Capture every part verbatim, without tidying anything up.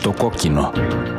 Στο κόκκινο.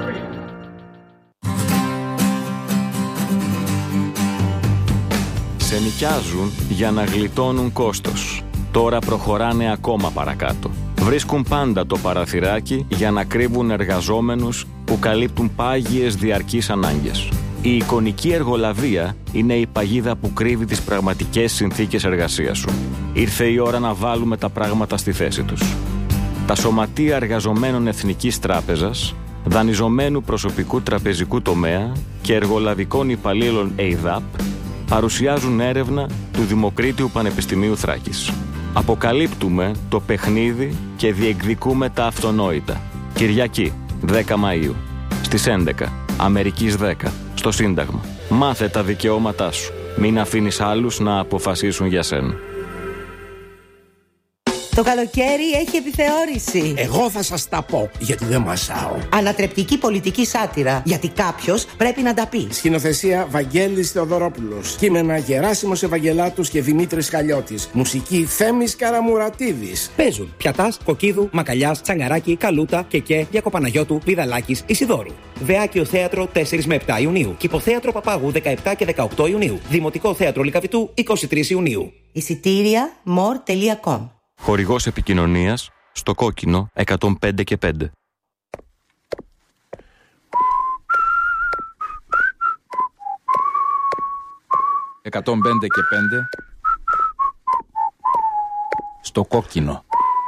Σε νοικιάζουν για να γλιτώνουν κόστος. Τώρα προχωράνε ακόμα παρακάτω. Βρίσκουν πάντα το παραθυράκι για να κρύβουν εργαζόμενους που καλύπτουν πάγιες διαρκείς ανάγκες. Η εικονική εργολαβία είναι η παγίδα που κρύβει τις πραγματικές συνθήκες εργασίας σου. Ήρθε η ώρα να βάλουμε τα πράγματα στη θέση τους. Τα σωματεία εργαζομένων Εθνικής Τράπεζας, δανειζομένου προσωπικού τραπεζικού τομέα και εργολαβικών υπαλλήλων ΕΙΔΑΠ παρουσιάζουν έρευνα του Δημοκρίτιου Πανεπιστημίου Θράκης. Αποκαλύπτουμε το παιχνίδι και διεκδικούμε τα αυτονόητα. Κυριακή, δέκα Μαΐου, στις έντεκα, Αμερικής δέκα, στο Σύνταγμα. Μάθε τα δικαιώματά σου. Μην αφήνεις άλλους να αποφασίσουν για σένα. Το καλοκαίρι έχει επιθεώρηση. Εγώ θα σας τα πω, γιατί δεν μασάω. Ανατρεπτική πολιτική σάτυρα, γιατί κάποιος πρέπει να τα πει. Σκηνοθεσία Βαγγέλης Θεοδωρόπουλος. Κείμενα Γεράσιμος Ευαγγελάτους και Δημήτρης Χαλιώτης. Μουσική Θέμης Καραμουρατίδης. Παίζουν Πιατάς, Κοκκίδου, Μακαλιάς, Τσαγκαράκη, Καλούτα, Κεκέ, Διακοπαναγιώτου, Πηδαλάκης, Ισιδώρου. Δεάκιο Θέατρο τέσσερα με επτά Ιουνίου. Κηποθέατρο Παπάγου δεκαεπτά και δεκαοκτώ Ιουνίου. Δημοτικό Θέατρο Λυκαβητού είκοσι τρεις Ιουνίου. Εισιτήρια more τελεία com. Χορηγός επικοινωνίας στο κόκκινο εκατόν πέντε και πέντε. εκατόν πέντε και πέντε στο κόκκινο.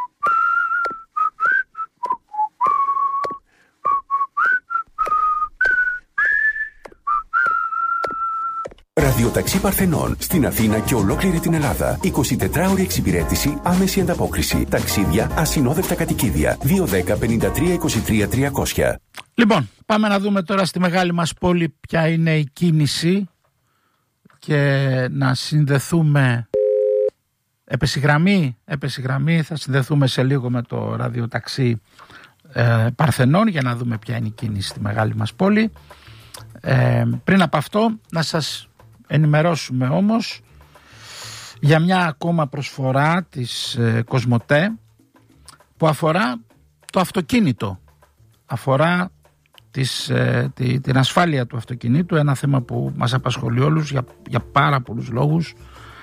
Ραδιοταξί Παρθενών στην Αθήνα και ολόκληρη την Ελλάδα. εικοσιτετράωρη εξυπηρέτηση, άμεση ανταπόκριση. Ταξίδια, ασυνόδευτα κατοικίδια. δύο ένα μηδέν πέντε τρία είκοσι τρία τριακόσια. Λοιπόν, πάμε να δούμε τώρα στη μεγάλη μας πόλη ποια είναι η κίνηση και να συνδεθούμε. Έπεσε γραμμή, έπεσε γραμμή, θα συνδεθούμε σε λίγο με το ραδιοταξί ε, Παρθενών για να δούμε ποια είναι η κίνηση στη μεγάλη μας πόλη. Ε, πριν από αυτό να σας ενημερώσουμε όμως για μια ακόμα προσφορά της ε, Κοσμοτέ που αφορά το αυτοκίνητο, αφορά της, ε, τη, την ασφάλεια του αυτοκινήτου, ένα θέμα που μας απασχολεί όλους για, για πάρα πολλούς λόγους,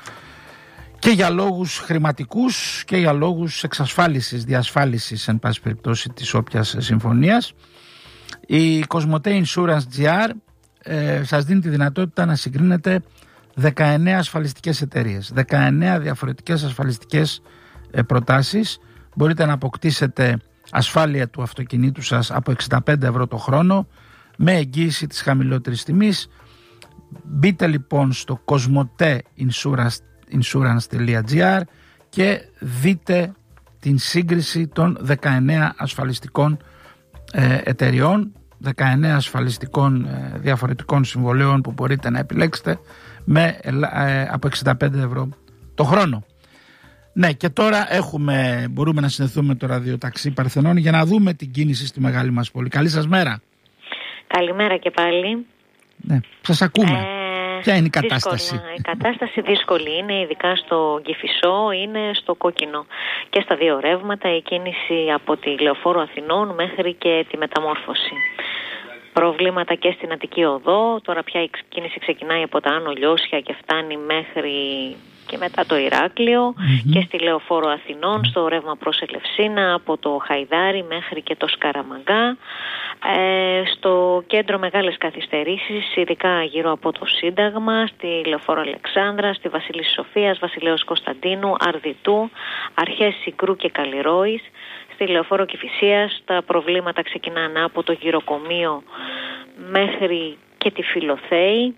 και για λόγους χρηματικούς και για λόγους εξασφάλισης, διασφάλισης εν πάση περιπτώσει της όποιας συμφωνίας. Η Κοσμοτέ Insurance τζι αρ ε, σας δίνει τη δυνατότητα να συγκρίνετε δεκαεννέα ασφαλιστικές εταιρείες, δεκαεννέα διαφορετικές ασφαλιστικές ε, προτάσεις. Μπορείτε να αποκτήσετε ασφάλεια του αυτοκινήτου σας από εξήντα πέντε ευρώ το χρόνο με εγγύηση της χαμηλότερης τιμής. Μπείτε λοιπόν στο κοσμοτέ insurance τελεία τζι αρ και δείτε την σύγκριση των δεκαεννέα ασφαλιστικών ε, εταιριών, δεκαεννέα ασφαλιστικών ε, διαφορετικών συμβολέων που μπορείτε να επιλέξετε με, ε, από εξήντα πέντε ευρώ το χρόνο. Ναι, και τώρα έχουμε, μπορούμε να συνδεθούμε με το ραδιοταξί Παρθενών για να δούμε την κίνηση στη μεγάλη μας πόλη. Καλή σας μέρα. Καλημέρα και πάλι. Ναι, σας ακούμε. Ε... Ποια είναι η κατάσταση? Δύσκολα. Η κατάσταση δύσκολη είναι, ειδικά στο Κηφισό, είναι στο Κόκκινο. Και στα δύο ρεύματα η κίνηση από τη Λεωφόρο Αθηνών μέχρι και τη Μεταμόρφωση. Προβλήματα και στην Αττική Οδό. Τώρα πια η κίνηση ξεκινάει από τα Άνω Λιώσια και φτάνει μέχρι και μετά το Ηράκλειο, mm-hmm. και στη Λεωφόρο Αθηνών στο ρεύμα προς Ελευσίνα από το Χαϊδάρι μέχρι και το Σκαραμαγκά. Ε, στο κέντρο μεγάλες καθυστερήσεις, ειδικά γύρω από το Σύνταγμα, στη Λεωφόρο Αλεξάνδρα, στη Βασίλισσης Σοφίας, Βασιλέως Κωνσταντίνου, Αρδιτού, αρχές Συγκρού και Καλλιρόης. Στη Λεωφόρο Κηφισίας τα προβλήματα ξεκινάνε από το Γυροκομείο μέχρι και τη Φιλοθέη.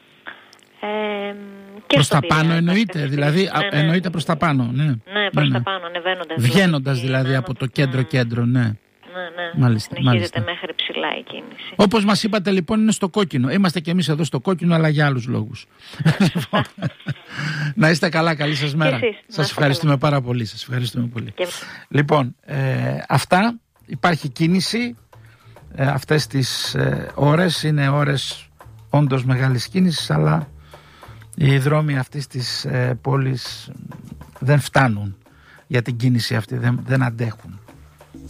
Ε, και προς τα πάνω εννοείται, δηλαδή ναι, ναι, εννοείται προς τα πάνω, ναι. Ναι, προς ναι, τα ναι. πάνω, ανεβαίνοντας. Βγαίνοντας δηλαδή, δηλαδή από το κέντρο-κέντρο, ναι. Ναι, ναι, μάλιστα, συνεχίζεται μάλιστα. μέχρι ψηλά η κίνηση. Όπως μας είπατε λοιπόν, είναι στο Κόκκινο. Είμαστε και εμείς εδώ στο Κόκκινο, αλλά για άλλους λόγους. Να είστε καλά, καλή σας μέρα. Εσείς, σας ευχαριστούμε καλά. πάρα πολύ. Σας ευχαριστούμε πολύ. Και... Λοιπόν, ε, αυτά, υπάρχει κίνηση. Ε, αυτές τις ε, ώρες είναι ώρες όντως μεγάλης κίνησης, αλλά οι δρόμοι αυτής της ε, πόλης δεν φτάνουν για την κίνηση αυτή, δεν, δεν αντέχουν.